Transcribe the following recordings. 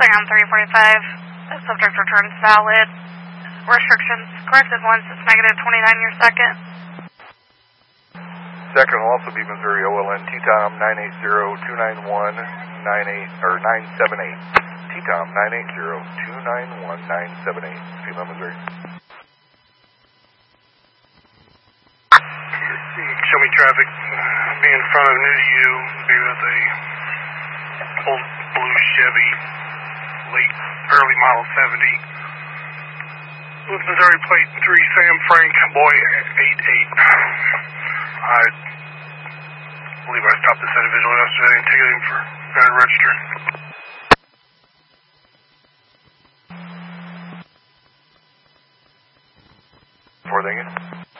Passing on 345. The subject returns valid. Restrictions corrected once. It's negative 29 your second. Second will also be Missouri OLN T-Tom 980-291-98 or 978. T-Tom 980-291-978. Female Missouri. Show me traffic. Be in front of new to you. Be with a old blue Chevy, early model 70. With Missouri plate 3 Sam Frank, boy 88. I believe I stopped this individual yesterday and ticketed him for bad registering. Thank you.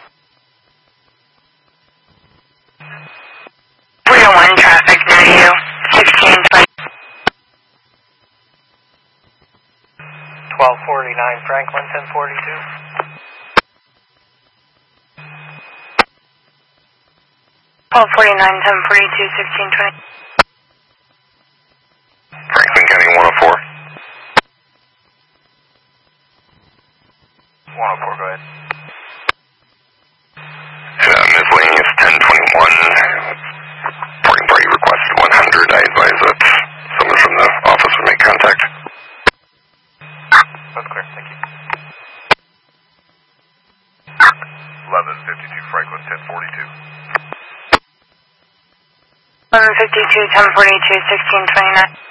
301 traffic near you. 1620. 1249 Franklin 1042. .1249, 1042, 1620. Franklin County 104. 104, go ahead. Miscellaneous 1021. Boarding party requested 100. I advise that someone from the office would make contact. That's clear, thank you. 1152 Franklin 1042. 1152, 1042, 1629.